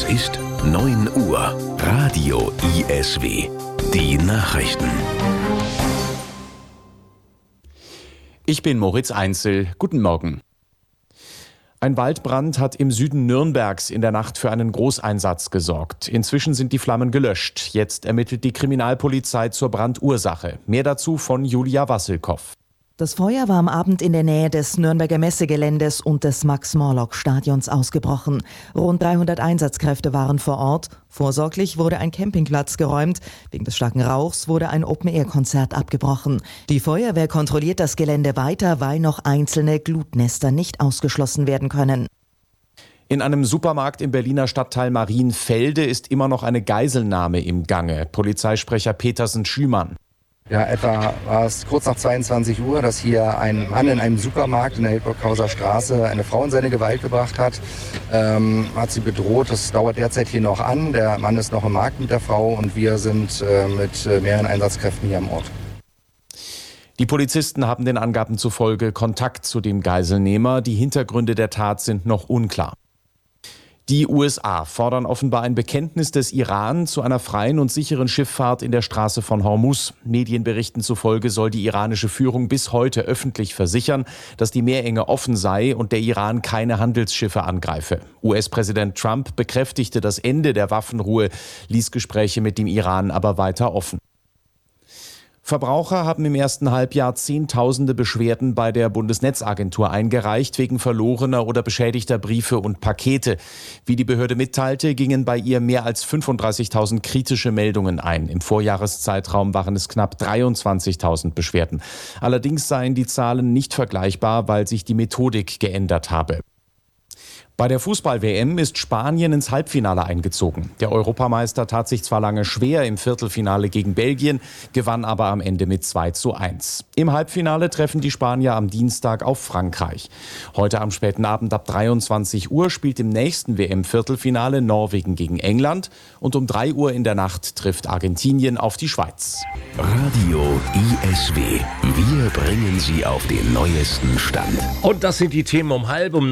ist 9 Uhr. Radio ISW. Die Nachrichten. Ich bin Moritz Einzel. Guten Morgen. Ein Waldbrand hat im Süden Nürnbergs in der Nacht für einen Großeinsatz gesorgt. Inzwischen sind die Flammen gelöscht. Jetzt ermittelt die Kriminalpolizei zur Brandursache. Mehr dazu von Julia Wassilkow. Das Feuer war am Abend in der Nähe des Nürnberger Messegeländes und des Max-Morlock-Stadions ausgebrochen. Rund 300 Einsatzkräfte waren vor Ort. Vorsorglich wurde ein Campingplatz geräumt. Wegen des starken Rauchs wurde ein Open-Air-Konzert abgebrochen. Die Feuerwehr kontrolliert das Gelände weiter, weil noch einzelne Glutnester nicht ausgeschlossen werden können. In einem Supermarkt im Berliner Stadtteil Marienfelde ist immer noch eine Geiselnahme im Gange. Polizeisprecher Petersen Schümann. Ja, etwa war es kurz nach 22 Uhr, dass hier ein Mann in einem Supermarkt in der Hildburghauser Straße eine Frau in seine Gewalt gebracht hat. Hat sie bedroht. Das dauert derzeit hier noch an. Der Mann ist noch im Markt mit der Frau und wir sind mit mehreren Einsatzkräften hier am Ort. Die Polizisten haben den Angaben zufolge Kontakt zu dem Geiselnehmer. Die Hintergründe der Tat sind noch unklar. Die USA fordern offenbar ein Bekenntnis des Iran zu einer freien und sicheren Schifffahrt in der Straße von Hormuz. Medienberichten zufolge soll die iranische Führung bis heute öffentlich versichern, dass die Meerenge offen sei und der Iran keine Handelsschiffe angreife. US-Präsident Trump bekräftigte das Ende der Waffenruhe, ließ Gespräche mit dem Iran aber weiter offen. Verbraucher haben im ersten Halbjahr Zehntausende Beschwerden bei der Bundesnetzagentur eingereicht wegen verlorener oder beschädigter Briefe und Pakete. Wie die Behörde mitteilte, gingen bei ihr mehr als 35.000 kritische Meldungen ein. Im Vorjahreszeitraum waren es knapp 23.000 Beschwerden. Allerdings seien die Zahlen nicht vergleichbar, weil sich die Methodik geändert habe. Bei der Fußball-WM ist Spanien ins Halbfinale eingezogen. Der Europameister tat sich zwar lange schwer im Viertelfinale gegen Belgien, gewann aber am Ende mit 2:1. Im Halbfinale treffen die Spanier am Dienstag auf Frankreich. Heute am späten Abend ab 23 Uhr spielt im nächsten WM-Viertelfinale Norwegen gegen England und um 3 Uhr in der Nacht trifft Argentinien auf die Schweiz. Radio ISW. Wir bringen Sie auf den neuesten Stand. Und das sind die Themen um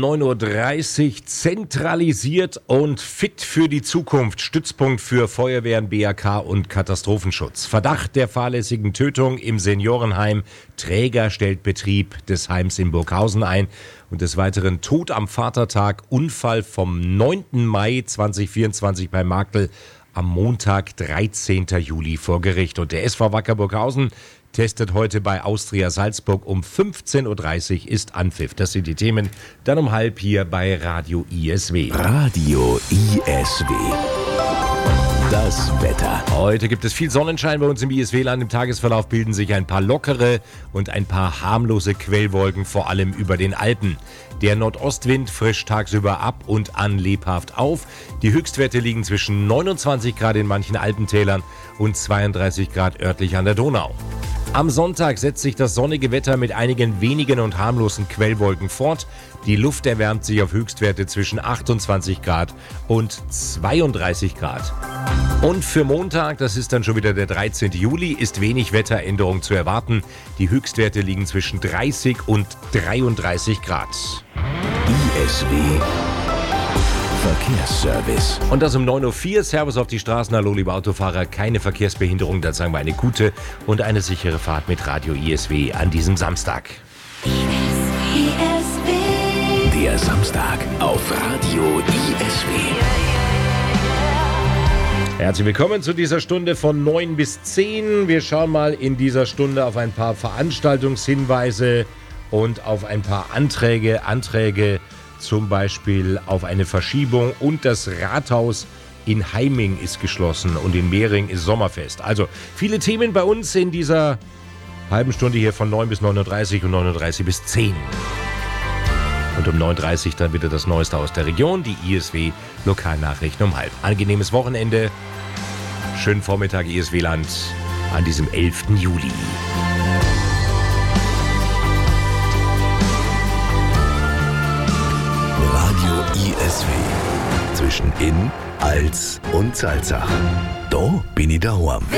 9:30 Uhr. Zentralisiert und fit für die Zukunft. Stützpunkt für Feuerwehren, BAK und Katastrophenschutz. Verdacht der fahrlässigen Tötung im Seniorenheim. Träger stellt Betrieb des Heims in Burghausen ein. Und des Weiteren Tod am Vatertag. Unfall vom 9. Mai 2024 bei Marktl. Am Montag, 13. Juli vor Gericht. Und der SV Wacker Burghausen testet heute bei Austria Salzburg um 15:30 Uhr ist Anpfiff. Das sind die Themen. Dann um 12:30 hier bei Radio ISW. Radio ISW. Das Wetter. Heute gibt es viel Sonnenschein bei uns im ISW-Land. Im Tagesverlauf bilden sich ein paar lockere und ein paar harmlose Quellwolken, vor allem über den Alpen. Der Nordostwind frischt tagsüber ab und an lebhaft auf. Die Höchstwerte liegen zwischen 29 Grad in manchen Alpentälern und 32 Grad örtlich an der Donau. Am Sonntag setzt sich das sonnige Wetter mit einigen wenigen und harmlosen Quellwolken fort. Die Luft erwärmt sich auf Höchstwerte zwischen 28 Grad und 32 Grad. Und für Montag, das ist dann schon wieder der 13. Juli, ist wenig Wetteränderung zu erwarten. Die Höchstwerte liegen zwischen 30 und 33 Grad. ISW Verkehrsservice. Und das um 9:04 Uhr. Servus auf die Straßen. Hallo, liebe Autofahrer. Keine Verkehrsbehinderung. Dann sagen wir eine gute und eine sichere Fahrt mit Radio ISW an diesem Samstag. Der Samstag auf Radio ISW. Herzlich willkommen zu dieser Stunde von 9 bis 10. Wir schauen mal in dieser Stunde auf ein paar Veranstaltungshinweise und auf ein paar Anträge, zum Beispiel auf eine Verschiebung, und das Rathaus in Heiming ist geschlossen und in Mehring ist Sommerfest. Also viele Themen bei uns in dieser halben Stunde hier von 9 bis 9:30 und 9:30 bis 10. Und um 9:30 dann wieder das Neueste aus der Region, die ISW Lokalnachrichten um 12:30. Angenehmes Wochenende, schönen Vormittag ISW-Land an diesem 11. Juli. Radio ISW. Zwischen Inn, Als und Salzach. Da bin ich daheim.